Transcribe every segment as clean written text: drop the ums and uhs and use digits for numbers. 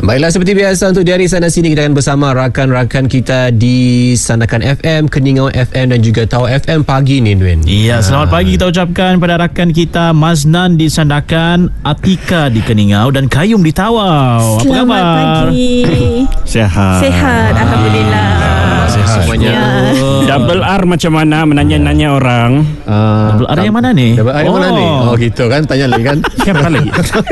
Baiklah, seperti biasa untuk di hari sana sini kita akan bersama rakan-rakan kita di Sandakan FM, Keningau FM dan juga Tawau FM pagi ni, Dwayne. Iya, selamat pagi kita ucapkan pada rakan kita Maznan di Sandakan, Atika di Keningau dan Kayum di Tawau. Apa khabar? Selamat pagi. Sehat, Alhamdulillah. Sehat semuanya. Ya. Double R macam mana menanya-nanya orang? Double R yang mana ni? Double R yang mana ni? Oh gitu kan, tanya lagi kan. Siapa lagi?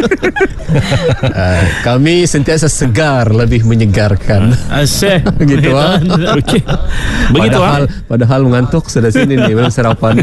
Kami sentiasa segar, lebih menyegarkan. Asyik. Gitu ah. Okey. Begitu Padahal mengantuk sudah sini ni, belum sarapan.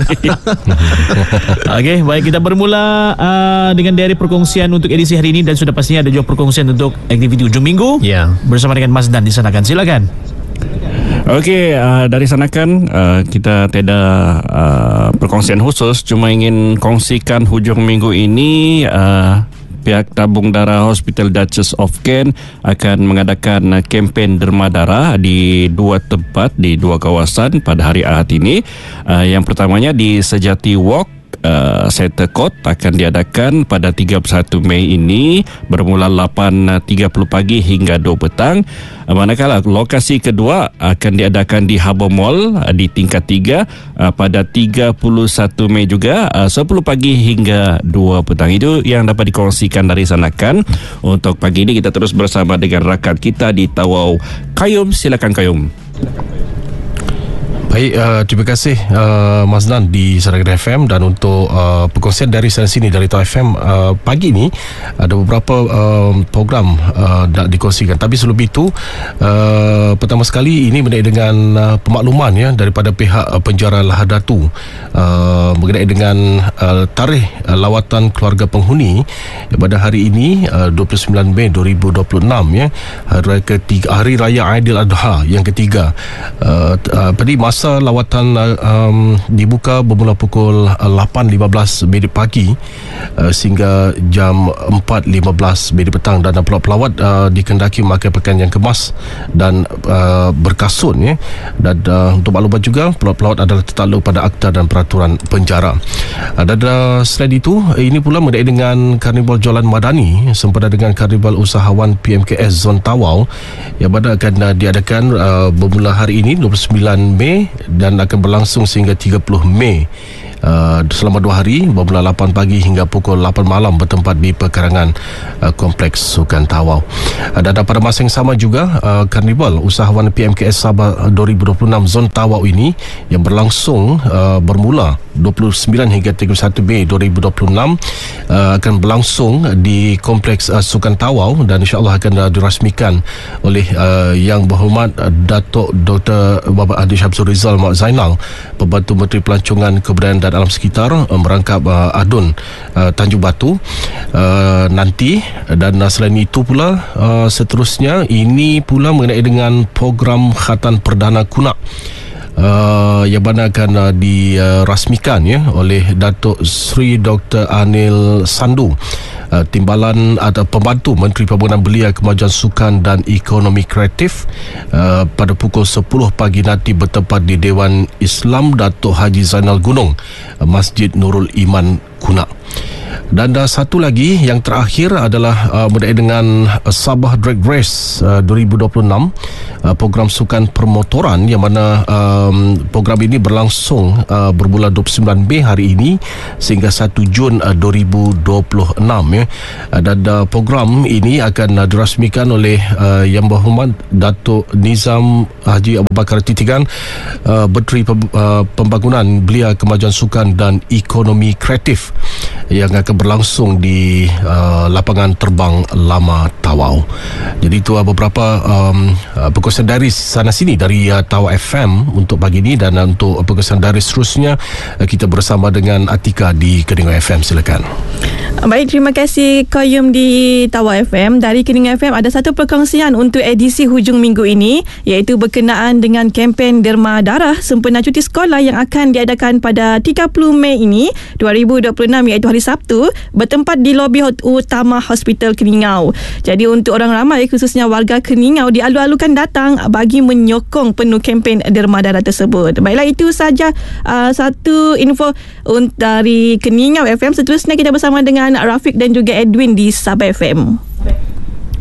Okey, baik, kita bermula dengan diari perkongsian untuk edisi hari ini dan sudah pastinya ada juga perkongsian untuk aktiviti hujung minggu. Ya. Bersama dengan Maznan di Sandakan. Silakan. Okey, dari Sandakan kita tiada perkongsian khusus, cuma ingin kongsikan hujung minggu ini pihak tabung darah Hospital Duchess of Kent akan mengadakan kempen derma darah di dua tempat, di dua kawasan pada hari Ahad ini. Yang pertamanya di Sejati Walk, Center Court akan diadakan pada 31 Mei ini bermula 8.30 pagi hingga 2 petang. Manakala lokasi kedua akan diadakan di Harbour Mall di tingkat 3 pada 31 Mei juga 10 pagi hingga 2 petang. Itu yang dapat dikongsikan dari Sandakan. Untuk pagi ini kita terus bersama dengan rakan kita di Tawau. Kayum, silakan Kayum. Baik, terima kasih Maznan di Sandakan FM. Dan untuk perkongsian dari sana sini dari Tawau FM pagi ni ada beberapa program nak dikongsikan. Tapi sebelum itu, pertama sekali ini mengenai dengan pemakluman ya daripada pihak penjara Lahadatu mengenai dengan tarikh lawatan keluarga penghuni pada hari ini 29 Mei 2026 ya, hari raya Aidil Adha yang ketiga. Pada masa lawatan dibuka bermula pukul 8.15 minit pagi sehingga jam 4.15 minit petang, dan pelawat dikendaki memakai pakaian yang kemas dan berkasut ya. Dan untuk maklumat juga, pelawat adalah tertakluk pada akta dan peraturan penjara. Dan selain itu, ini pula mengenai dengan Karnival Jualan Madani sempena dengan Karnival Usahawan PMKS Zon Tawau yang mana akan diadakan bermula hari ini 29 Mei dan akan berlangsung sehingga 30 Mei. Selama 2 hari bermula 8 pagi hingga pukul 8 malam bertempat di perkarangan Kompleks Sukan Tawau. Dan pada masa yang sama juga, Karnival Usahawan PMKS Sabah 2026 Zon Tawau ini yang berlangsung bermula 29 hingga 31 Mei 2026 akan berlangsung di Kompleks Sukan Tawau dan insya-Allah akan dirasmikan oleh Yang Berhormat Datuk Dr. Bapak Hadi Syamsul Rizal Mak Zainal, Pembantu Menteri Pelancongan Kebudayaan dan Alam Sekitar, merangkap Adun Tanjung Batu nanti. Dan selain itu pula seterusnya ini pula mengenai dengan program Khatan Perdana Kunak yang mana akan dirasmikan ya oleh Datuk Seri Dr. Anil Sandu, Timbalan atau Pembantu Menteri Pembangunan Belia, Kemajuan Sukan dan Ekonomi Kreatif, pada pukul 10 pagi nanti bertempat di Dewan Islam Datuk Haji Zainal Gunung, Masjid Nurul Iman Kunak. Dan satu lagi yang terakhir adalah berkaitan dengan Sabah Drag Race 2026, program sukan permotoran yang mana program ini berlangsung bermula 29 Mei hari ini sehingga 1 Jun 2026 ya. Dan program ini akan dirasmikan oleh Yang Berhormat Datuk Nizam Haji Abu Bakar Titigan, Menteri Pembangunan Belia, Kemajuan Sukan dan Ekonomi Kreatif, yang akan berlangsung di lapangan terbang Lama Tawau. Jadi itu beberapa perkongsian dari sana sini dari Tawau FM untuk pagi ini. Dan untuk perkongsian dari seterusnya kita bersama dengan Atika di Keningau FM. Silakan. Baik, terima kasih Kayum di Tawau FM. Dari Keningau FM ada satu perkongsian untuk edisi hujung minggu ini, iaitu berkenaan dengan kempen derma darah sempena cuti sekolah yang akan diadakan pada 30 Mei ini 2026, iaitu hari Sabtu, bertempat di lobi utama Hospital Keningau. Jadi untuk orang ramai, khususnya warga Keningau, dialu-alukan datang bagi menyokong penuh kempen derma darah tersebut. Baiklah, itu saja satu info dari Keningau FM. Seterusnya kita bersama dengan Rafiq dan juga Edwin di Sabah FM.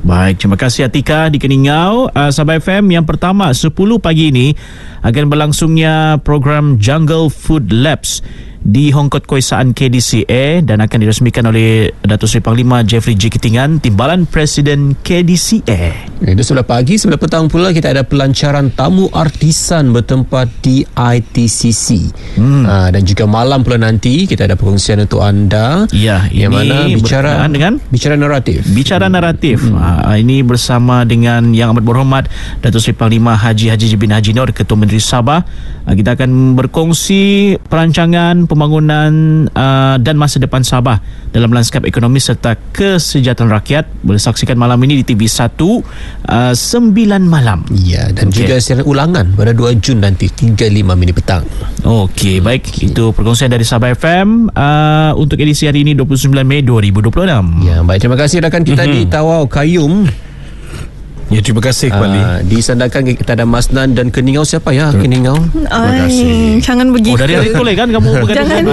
Baik, terima kasih Atika di Keningau. Sabah FM yang pertama 10 pagi ini akan berlangsungnya program Jungle Food Labs di Hongkot Koisaan KDCA dan akan diresmikan oleh Datuk Seri Panglima Jeffrey J. Ketingan, Timbalan Presiden KDCA. Itu sebelah pagi. Sebelah petang pula kita ada pelancaran tamu artisan bertempat di ITCC. Dan juga malam pula nanti kita ada perkongsian untuk anda. Ya, yang mana bicara naratif. Bicara naratif. Ini bersama dengan Yang Amat Berhormat Datuk Seri Panglima Haji bin Haji Nur, Ketua Menteri Sabah. Kita akan berkongsi perancangan pembangunan dan masa depan Sabah dalam lanskap ekonomi serta kesejahteraan rakyat. Boleh saksikan malam ini di TV1 9 malam. Ya, dan juga siaran ulangan pada 2 Jun nanti 3.05 petang. Okey, baik. Itu perkongsian dari Sabah FM untuk edisi hari ini 29 Mei 2026. Ya, baik. Terima kasih rakan kita di Tawau Kayum. Ya, terima kasih kembali. Di Sandakan kita ada Masnan dan Keningau. Siapa ya Keningau? Terima kasih. Jangan begitu. Dari hari itu kan kamu Jangan.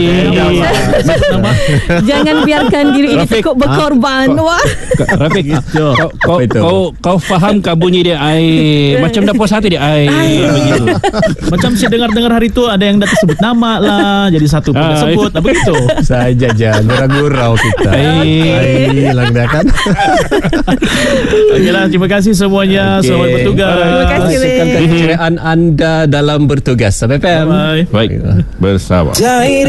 Jangan biarkan diri ini cukup berkorban. Wah. Rafiq, kau faham kah bunyi dia macam dah puas hati dia begitu. Macam saya dengar hari itu ada yang dah sebut nama lah, jadi satu pun sebut apa begitu. Saja gurau-gurau kita. Hilang dah kan. Okeylah, terima kasih semuanya. Selamat bertugas. Terima kasih. Keceriaan anda dalam bertugas. Sampai FM. Bye. Baik, bersama.